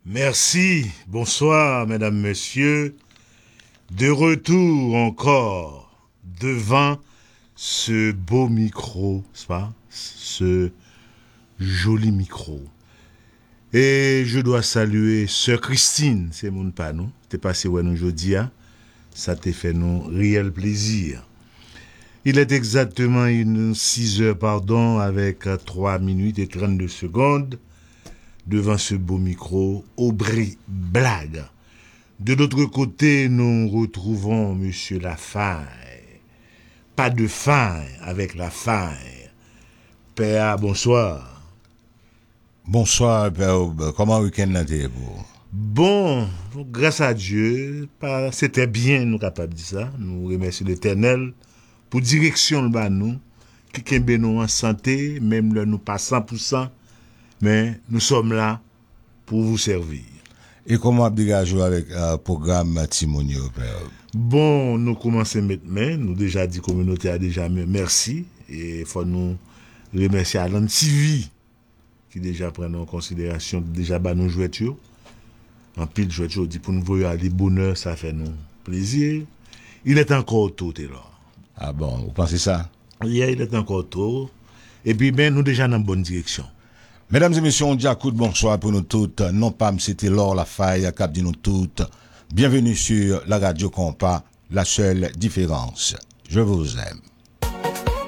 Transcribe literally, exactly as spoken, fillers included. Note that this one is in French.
Merci, bonsoir mesdames, messieurs, de retour encore devant ce beau micro, c'est pas, ce joli micro. Et je dois saluer Sœur Christine, c'est mon panou, t'es passé ouais nous aujourd'hui, ça t'a fait nous réel plaisir. Il est exactement une six heures, pardon, avec trois minutes et trente-deux secondes. Devant ce beau micro, Aubry Blague. De l'autre côté, nous retrouvons Monsieur Lafaille. Pas de faille avec Lafaille. Père, bonsoir. Bonsoir, Père. Comment le week-end l'a été pour? Bon, grâce à Dieu, c'était bien, nous capables de dire ça. Nous remercions l'Éternel pour direction le bas nous, qui kembe nous en santé, même là nous pas cent pour cent. Mais nous sommes là pour vous servir. Et comment Abdiga joue avec le euh, programme Timonio, Père? Bon, nous commençons maintenant. Nous déjà dit, la communauté a déjà merci. Et il faut nous remercier à l'An T V qui déjà prend en considération, déjà bah, nous jouets. En pile, jouets, dit pour nous voir aller bonheur, ça fait nous plaisir. Il est encore tôt, t'es là. Ah bon, vous pensez ça? Oui, il est encore tôt. Et puis, ben, nous déjà dans la bonne direction. Mesdames et messieurs, on dit un coup de bonsoir pour nous toutes. Non pas, c'était Laure Lafaille, cap dit nous toutes. Bienvenue sur la radio Compas, la seule différence. Je vous aime.